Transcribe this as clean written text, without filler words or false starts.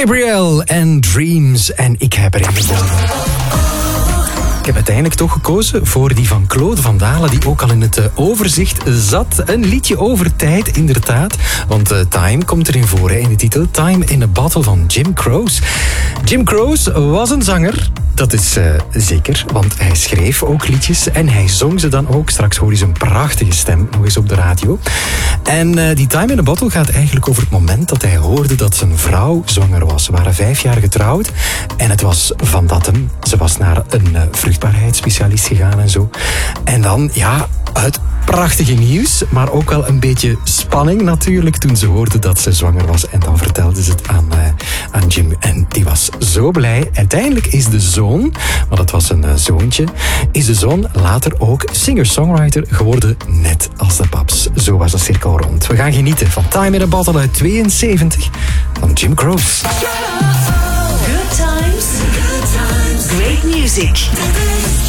Gabriel en Dreams. En ik heb erin gevonden. Ik heb uiteindelijk toch gekozen voor die van Claude Van Dalen, die ook al in het overzicht zat. Een liedje over tijd, inderdaad. Want Time komt erin voor, hè, in de titel. Time in a Bottle van Jim Croce. Jim Croce was een zanger. Dat is zeker, want hij schreef ook liedjes en hij zong ze dan ook. Straks hoor je zijn prachtige stem nog eens op de radio. En die Time in a Bottle gaat eigenlijk over het moment dat hij hoorde dat zijn vrouw zwanger was. Ze waren 5 jaar getrouwd en het was van dat hem. Ze was naar een vruchtbaarheidsspecialist gegaan en zo. En dan, ja, het prachtige nieuws, maar ook wel een beetje spanning natuurlijk toen ze hoorde dat ze zwanger was. En dan vertelde ze het aan Jim en die was zo blij. Uiteindelijk is de zoon, want dat was een zoontje, is de zoon later ook singer-songwriter geworden, net als de paps. Zo was de cirkel rond. We gaan genieten van Time in a Bottle uit 72 van Jim Croce. Good times, great music.